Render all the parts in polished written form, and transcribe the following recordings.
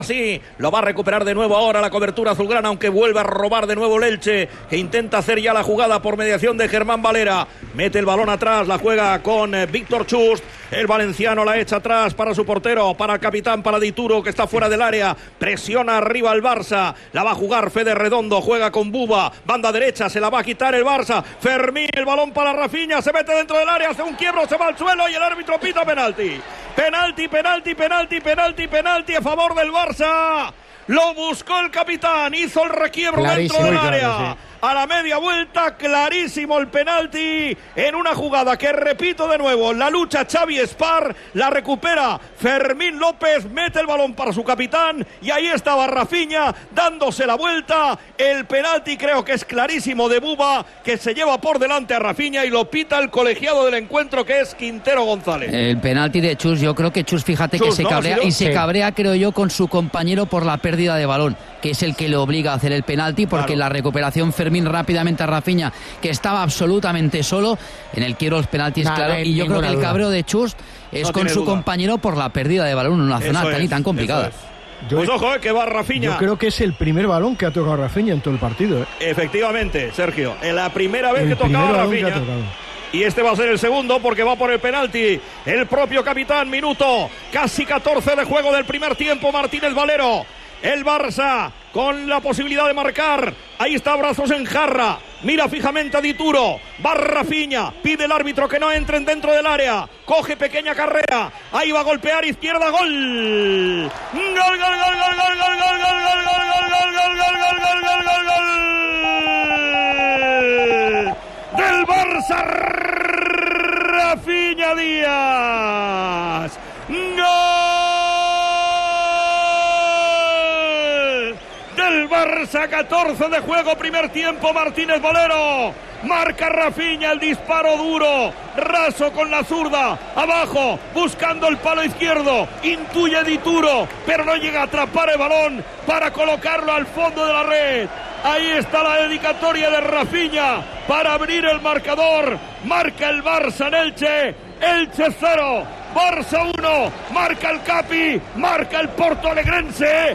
Sí, lo va a recuperar de nuevo ahora la cobertura azulgrana, aunque vuelve a robar de nuevo el Elche, que intenta hacer ya la jugada por mediación de Germán Valera. Mete el balón atrás, la juega con Víctor Chust. El valenciano la echa atrás para su portero, para el capitán, para Dituro, que está fuera del área. Presiona arriba el Barça. La va a jugar Fede Redondo, juega con Buba. Banda derecha, se la va a quitar el Barça. Fermín, el balón para Rafinha, se mete dentro del área, hace un quiebro, se va al suelo y el árbitro pita penalti. Penalti a favor del Barça. Lo buscó el capitán, hizo el requiebro dentro del área. Claro, sí. A la media vuelta, clarísimo el penalti en una jugada que, repito de nuevo, la lucha Xavi Espar, la recupera Fermín López, mete el balón para su capitán y ahí estaba Rafinha dándose la vuelta. El penalti creo que es clarísimo de Buba, que se lleva por delante a Rafinha y lo pita el colegiado del encuentro, que es Quintero González. El penalti de Chus, yo creo que Chus, fíjate Chus, que se cabrea, ¿no? Y se cabrea, creo yo, con su compañero por la pérdida de balón, que es el que le obliga a hacer el penalti, porque la recuperación Fermín rápidamente a Rafinha, que estaba absolutamente solo en el quiero los penaltis, claro, y yo creo que el cabreo de Chus es con su compañero por la pérdida de balón en una zona tan y tan complicada. Pues ojo, que va Rafinha. Yo creo que es el primer balón que ha tocado Rafinha en todo el partido. Efectivamente, Sergio, en la primera vez que tocaba Rafinha. Y este va a ser el segundo, porque va por el penalti el propio capitán. Minuto casi 14 de juego del primer tiempo. Martínez Valero. El Barça con la posibilidad de marcar. Ahí está, brazos en jarra. Mira fijamente a Dituro. Va Rafinha. Pide el árbitro que no entren dentro del área. Coge pequeña carrera. Ahí va a golpear izquierda. Gol. Gol, gol, gol, gol, gol, gol, gol, gol, gol, gol, gol, gol, gol, gol, gol, gol. Del Barça, Rafinha Díaz. El Barça, 14 de juego, primer tiempo. Martínez Valero marca Rafinha, el disparo duro, raso con la zurda, abajo, buscando el palo izquierdo, intuye Dituro, pero no llega a atrapar el balón para colocarlo al fondo de la red. Ahí está la dedicatoria de Rafinha para abrir el marcador. Marca el Barça en Elche, Elche 0, Barça 1, marca el Capi, marca el portoalegrense,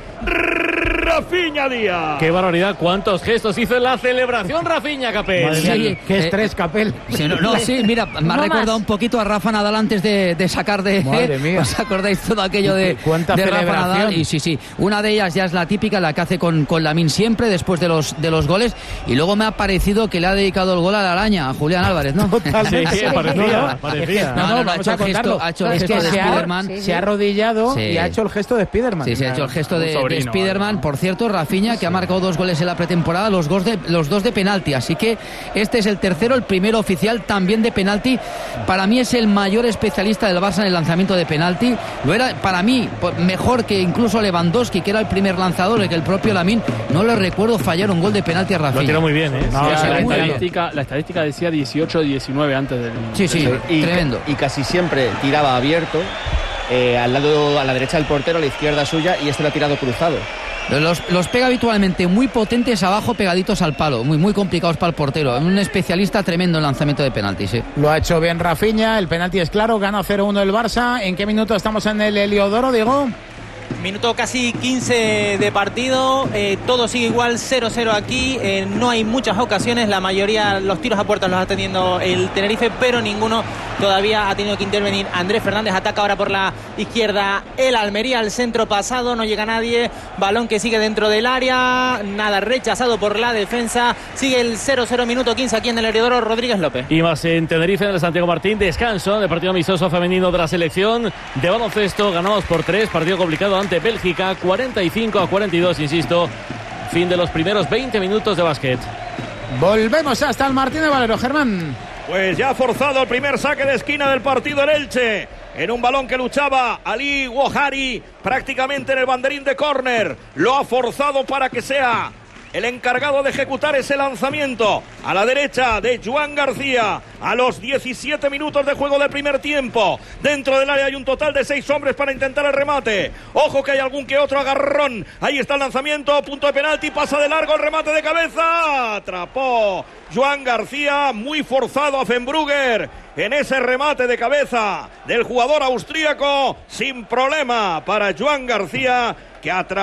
Rafinha Díaz. Qué barbaridad, cuántos gestos hizo en la celebración Rafinha, Capel. Sí, qué estrés, Capel. Sí, mira, me ha recordado un poquito a Rafa Nadal antes de sacar de... Madre mía. ¿Os acordáis todo aquello de Rafa Nadal? Y sí, una de ellas ya es la típica, la que hace con Lamine siempre después de los goles, y luego me ha parecido que le ha dedicado el gol a la araña, a Julián Álvarez, ¿no? Sí, parecía. No, ha hecho el gesto de Spiderman. Se ha arrodillado y ha hecho el gesto de Spiderman. Sí, se ha hecho el gesto de Spiderman. Por cierto, Rafinha, que ha marcado 2 goles en la pretemporada, los 2 de penalti. Así que este es el tercero, el primero oficial también de penalti. Para mí es el mayor especialista del Barça en el lanzamiento de penalti. Lo era, para mí, mejor que incluso Lewandowski, que era el primer lanzador, y que el propio Lamine. No le recuerdo fallar un gol de penalti a Rafinha. Lo tiró muy bien, ¿eh? La estadística decía 18-19 antes del... Sí, tremendo. Y casi siempre tiraba abierto, al lado, a la derecha del portero, a la izquierda suya, y este lo ha tirado cruzado. Los pega habitualmente muy potentes abajo, pegaditos al palo, muy complicados para el portero. Un especialista tremendo en lanzamiento de penaltis. Lo ha hecho bien Rafinha, el penalti es claro, gana 0-1 el Barça. ¿En qué minuto estamos en el Heliodoro, Diego? Minuto casi 15 de partido, todo sigue igual, 0-0 aquí, no hay muchas ocasiones, la mayoría, los tiros a puerta los está teniendo el Tenerife, pero ninguno todavía ha tenido que intervenir. Andrés Fernández ataca ahora por la izquierda, el Almería al centro pasado, no llega nadie, balón que sigue dentro del área, nada, rechazado por la defensa, sigue el 0-0, minuto 15 aquí en el Heliodoro. Rodríguez López. Y más en Tenerife, en el Santiago Martín, descanso del partido amistoso femenino de la selección de baloncesto, ganamos por 3, partido complicado ante Bélgica, 45-42, insisto, fin de los primeros 20 minutos de básquet. Volvemos hasta el Martínez Valero, Germán. Pues ya ha forzado el primer saque de esquina del partido el Elche, en un balón que luchaba Ali Wohari prácticamente en el banderín de córner. Lo ha forzado para que sea el encargado de ejecutar ese lanzamiento a la derecha de Joan García a los 17 minutos de juego del primer tiempo. Dentro del área hay un total de 6 hombres para intentar el remate. Ojo que hay algún que otro agarrón. Ahí está el lanzamiento, punto de penalti, pasa de largo el remate de cabeza. Atrapó Joan García, muy forzado a Fenbrugger en ese remate de cabeza del jugador austríaco. Sin problema para Joan García, que atrapó